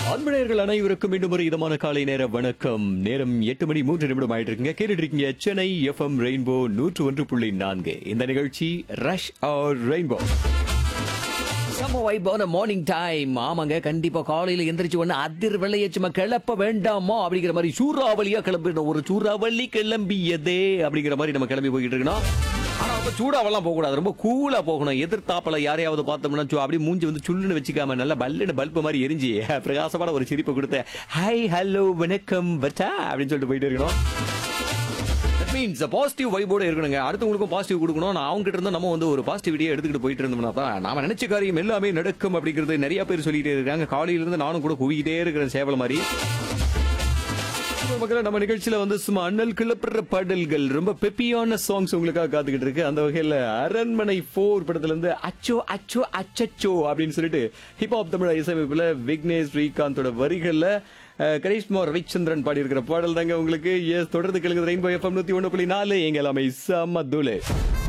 அன்பழகர்கள் அனைவருக்கும் மீண்டும் ஒரு இதமான காலை நேர வணக்கம். நேரம் 8:03 ஆயிட்டு இருக்குங்க. கேட்டுட்டு இருக்கீங்க சென்னை எஃப்எம் ரெயின்போ 101.4. இந்த நிகழ்ச்சி ரஷ் ஆர் ரெயின்போ. சம வைபான மார்னிங் டைம். ஆமாங்க, கண்டிப்பா காலையில எந்திரிச்சு ஒண்ணு அதிர் வெள்ளைய சும்மா கிளப்ப வேண்டாமா அப்படிங்கிற மாதிரி சூறாவளியா கிளம்பிடணும். ஒரு சூறாவளி கிளம்பியதே அப்படிங்கிற மாதிரி நம்ம கிளம்பி போயிட்டு இருக்கணும். ஆனா அப்ப சூடாவெல்லாம் போக கூடாது, ரொம்ப கூலா போகணும். எதிர்த்தாப்பல யாரையாவது பார்த்தோம்னா அப்படியே மூஞ்சி வந்து சுள்ளுன்னு வச்சுக்காம நல்லா பல்லுன்னு பல்பு மாதிரி எரிஞ்சு பிரகாசமான ஒரு சிரிப்பை கொடுத்த ஹாய் ஹலோ வணக்கம் பட்டா அப்படின்னு சொல்லிட்டு போயிட்டு இருக்கணும். தட் மீன்ஸ் பாசிட்டிவ் வைபோட இருக்கணுங்க. அடுத்தவங்களுக்கும் பாசிட்டிவ் கொடுக்கணும். நான் அவங்க கிட்ட இருந்து நம்ம வந்து ஒரு பாசிட்டிவிட்டியை எடுத்துக்கிட்டு போயிட்டு இருந்தோம்னா தான் நாம நினைச்ச காரியம் எல்லாமே நடக்கும் அப்படிங்கிறது நிறைய பேர் சொல்லிட்டே இருக்காங்க. காலையில இருந்து நானும் கூட குவிக்கிட்டே இருக்கிறேன் சேவல மாதிரி. மக்களை நம்ம நிகழ்ச்சியில வந்து சும்மா அண்ணல் கிளப்புற பாடல்கள், ரொம்ப பெப்பியான சாங்ஸ் உங்களுக்காக காத்துக்கிட்டு இருக்கு. அந்த வகையில அரண்மனை 4 படத்துல இருந்து அச்சோ அச்சோ அச்சச்சோ அப்படின்னு சொல்லிட்டு ஹிப்ஹாப் தமிழ் இசையமைப்புல விக்னேஷ் ஸ்ரீகாந்தோட வரிகள்ல கரிஷ்மா ரவிச்சந்திரன் பாடி இருக்கிற பாடல் தாங்க உங்களுக்கு. தொடர்ந்து கேளுங்க ரெயின்போ எஃப்எம் 101.4. எங்க எல்லாமே சமதுலே.